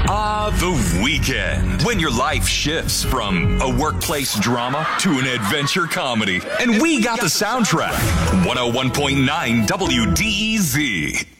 The weekend. When your life shifts from a workplace drama to an adventure comedy. And we got the soundtrack. 101.9 WDEZ.